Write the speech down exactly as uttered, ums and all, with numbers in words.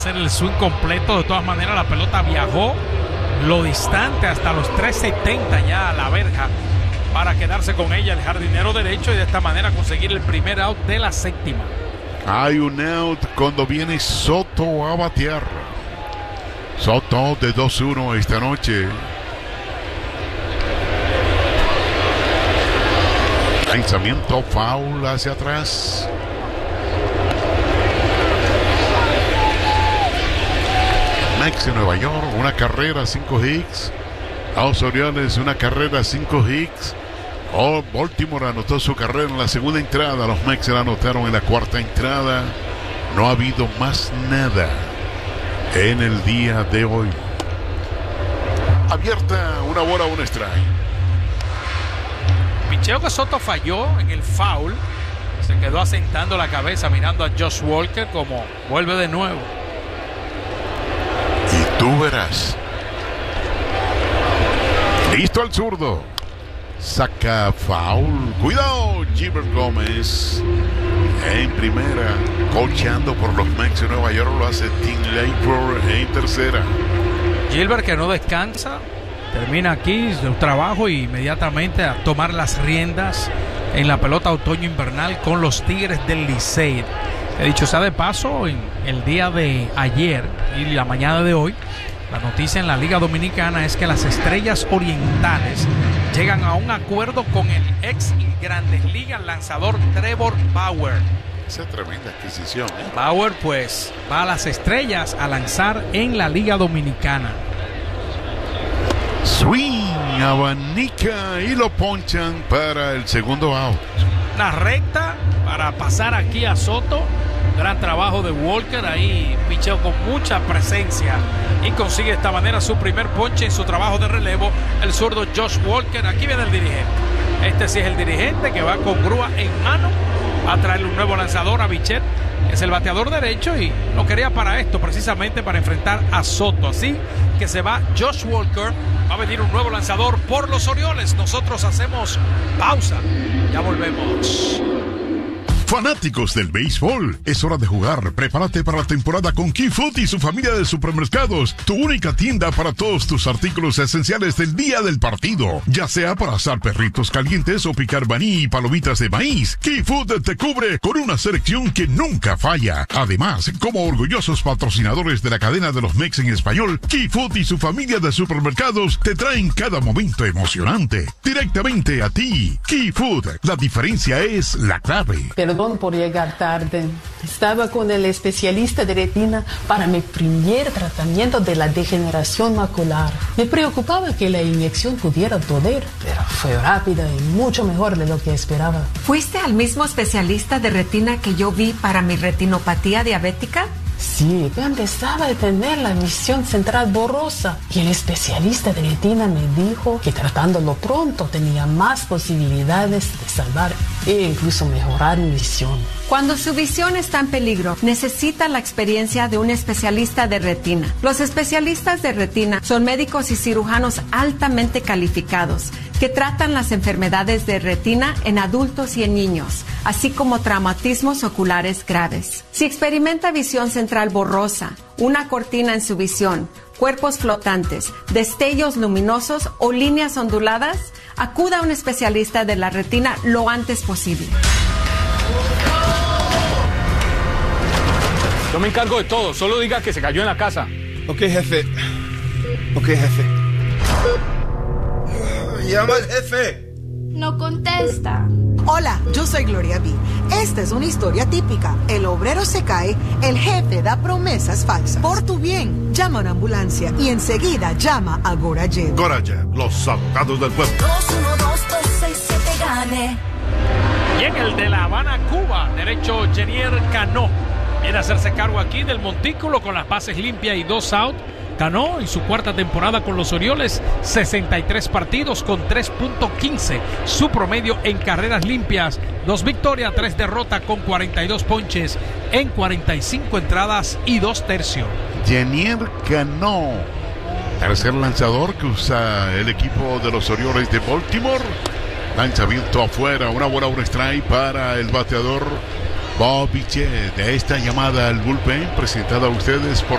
hacer el swing completo. De todas maneras, la pelota viajó lo distante hasta los tres setenta ya a la verja para quedarse con ella el jardinero derecho y de esta manera conseguir el primer out de la séptima. Hay un out cuando viene Soto a batear. Soto de dos uno esta noche. Lanzamiento foul hacia atrás. Mets en Nueva York, una carrera, cinco hits. A los Orioles, una carrera, cinco hits. Oh, Baltimore anotó su carrera en la segunda entrada. Los Mets la anotaron en la cuarta entrada. No ha habido más nada en el día de hoy. Abierta, una bola, un strike. Picheo que Soto falló en el foul. Se quedó asentando la cabeza mirando a Josh Walker como vuelve de nuevo. Y tú verás. Listo al zurdo. Saca foul. Cuidado, Gilbert Gómez. En primera, cocheando por los Mets de Nueva York, lo hace Tim Lapor en tercera. Gilbert que no descansa, termina aquí su trabajo y inmediatamente a tomar las riendas en la pelota otoño-invernal con los Tigres del Licey. He dicho sea de paso, en el día de ayer y la mañana de hoy, la noticia en la Liga Dominicana es que las Estrellas Orientales llegan a un acuerdo con el ex Grandes Ligas lanzador Trevor Bauer. Esa tremenda adquisición, ¿eh? Bauer pues va a las Estrellas a lanzar en la Liga Dominicana. Swing, abanica y lo ponchan para el segundo out. Una recta para pasar aquí a Soto. Gran trabajo de Walker ahí, picheo con mucha presencia y consigue de esta manera su primer ponche en su trabajo de relevo, el zurdo Josh Walker. Aquí viene el dirigente. Este sí es el dirigente que va con grúa en mano a traerle un nuevo lanzador a Bichette, que es el bateador derecho y lo quería para esto, precisamente para enfrentar a Soto. Así que se va Josh Walker, va a venir un nuevo lanzador por los Orioles. Nosotros hacemos pausa, ya volvemos. Fanáticos del béisbol, es hora de jugar. Prepárate para la temporada con Key Food y su familia de supermercados, tu única tienda para todos tus artículos esenciales del día del partido, ya sea para asar perritos calientes o picar maní y palomitas de maíz. Key Food te cubre con una selección que nunca falla. Además, como orgullosos patrocinadores de la cadena de los Mets en español, Key Food y su familia de supermercados te traen cada momento emocionante directamente a ti. Key Food, la diferencia es la clave. Perdón por llegar tarde. Estaba con el especialista de retina para mi primer tratamiento de la degeneración macular. Me preocupaba que la inyección pudiera doler, pero fue rápida y mucho mejor de lo que esperaba. ¿Fuiste al mismo especialista de retina que yo vi para mi retinopatía diabética? Sí, yo empezaba a tener la visión central borrosa y el especialista de retina me dijo que tratándolo pronto tenía más posibilidades de salvar e incluso mejorar mi visión. Cuando su visión está en peligro, necesita la experiencia de un especialista de retina. Los especialistas de retina son médicos y cirujanos altamente calificados que tratan las enfermedades de retina en adultos y en niños, así como traumatismos oculares graves. Si experimenta visión central borrosa, una cortina en su visión, cuerpos flotantes, destellos luminosos o líneas onduladas, acuda a un especialista de la retina lo antes posible. Yo me encargo de todo, solo diga que se cayó en la casa. Ok, jefe. Ok, jefe. Llama al jefe. No contesta. Hola, yo soy Gloria B. Esta es una historia típica. El obrero se cae, el jefe da promesas falsas. Por tu bien, llama a una ambulancia y enseguida llama a Gorajet. Gorajet, los abogados del pueblo. dos uno dos dos seis siete gane. Y en el de La Habana, Cuba, derecho Jenier Cano. Viene a hacerse cargo aquí del montículo con las bases limpias y dos out. Cano en su cuarta temporada con los Orioles, sesenta y tres partidos con tres punto quince. Su promedio en carreras limpias, dos victorias, tres derrotas con cuarenta y dos ponches en cuarenta y cinco entradas y dos tercios. Jenier Cano, tercer lanzador que usa el equipo de los Orioles de Baltimore. Lanzamiento afuera, una bola, un strike para el bateador Bob Bichet, de esta llamada al bullpen, presentada a ustedes por